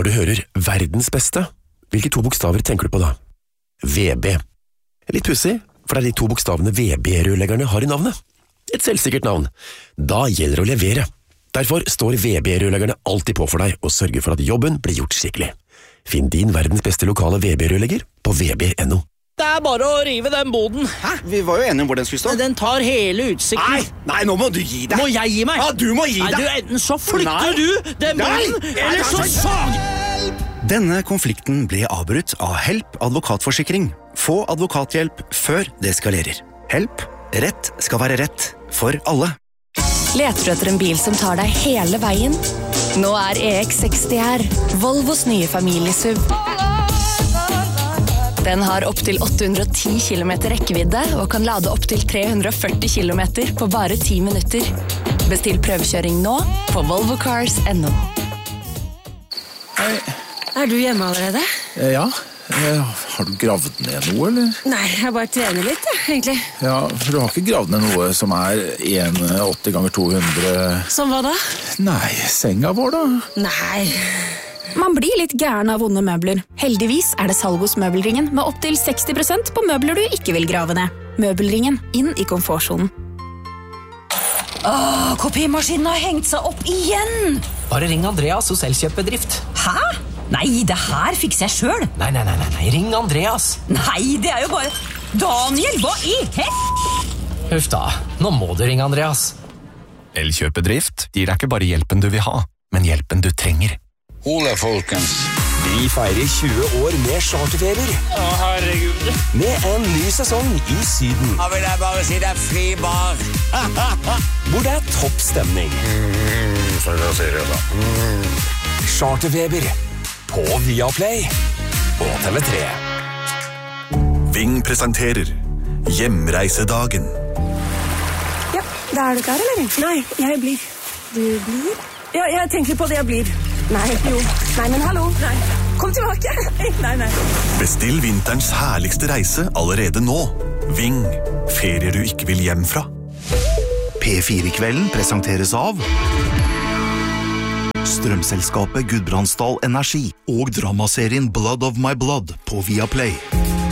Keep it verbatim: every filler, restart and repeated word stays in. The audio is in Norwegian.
Når du hører verdens beste, hvilke to bokstaver tenker du på da? V B. Litt pussig, for det er de to bokstavene V B-rørleggerne har i navnet. Et selvsikkert navn. Da gjelder det å levere. Derfor står V B-rørleggerne alltid på for deg og sørger for at jobben blir gjort skikkelig. Finn din verdens beste lokale V B-rørlegger på v b punktum no. Det er bare å rive den boden. Hæ? Vi var jo enige om hvor den skulle stå. Den tar hele utsikten. Nei, nei, nå må du gi deg. Må jeg gi meg? Ja, du må gi Nei, deg. du, enten så flytter Nei. du den boden, Nei. eller så sag... Denne konflikten ble avbrutt av Help advokatforsikring. Få advokathjelp før det eskalerer. Help. Rett skal være rett for alle. Leter du etter en bil som tar deg hele veien? Nå er E X seksti her, Volvos nye familiesuv. Den har opp til åtte hundre og ti kilometer rekkevidde og kan lade opp til tre hundre og førti kilometer på bare ti minutter. Bestill prøvekjøring nå på volvo cars punktum no. Hei. Er du hjemme allerede? Ja, har du gravd ned noe, eller? Nei, jeg bare trener litt, egentlig. Ja, for du har ikke gravd ned noe som er en komma åtti ganger to hundre... Som hva da? Nei, senga vår da? Nei... Man blir litt gæren av vonde møbler. Heldigvis er det salg hos Møbelringen med opp til seksti prosent på møbler du ikke vil grave ned. Møbelringen, inn i komfortsonen. Åh, kopimaskinen har hengt seg opp igjen! Bare ring Andreas hos Elkjøpbedrift. Hæ? Nei, det her fikser jeg selv. Nei, nei, nei, nei, nei, ring Andreas. Nei, det er jo bare... Daniel, hva i hel... Huff da, nå må du ringe Andreas. Elkjøpbedrift gir deg ikke bare hjelpen du vil ha, men hjelpen du trenger. Ole, folkens. Vi feirer tjue år med charterfeber. Å, herregud. Med en ny sesong i Syden. Da vil jeg bare si det er fri bar. Hvor det er topp stemning. Mm, så jeg sier det da. Mm. Charterfeber. På Viaplay. Og T V tre. Ving presenterer Hjemreisedagen. Ja, da er du klar, eller? Nei, jeg blir. Du blir? Ja, jeg tenker på det jeg blir. Nei, jo. Nei, men hallo. Nei. Kom tilbake. Nei, nei. Bestill vinterens herligste reise allerede nå. Ving. Ferier du ikke vil hjem fra. P fire-kvelden presenteres av Strømselskapet Gudbrandsdal Energi og dramaserien Blood of My Blood på Viaplay.